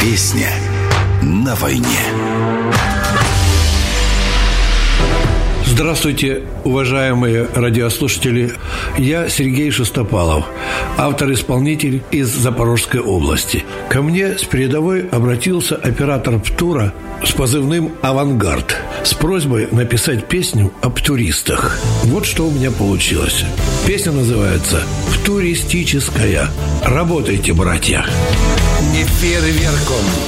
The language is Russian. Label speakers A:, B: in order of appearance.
A: Песня на войне.
B: Здравствуйте, уважаемые радиослушатели. Я Сергей Шестопалов, автор-исполнитель из Запорожской области. Ко мне с передовой обратился оператор ПТУРа с позывным «Авангард» с просьбой написать песню о птуристах. Вот что у меня получилось. Песня называется «Птуристическая». Работайте, братья.
A: Не фейерверком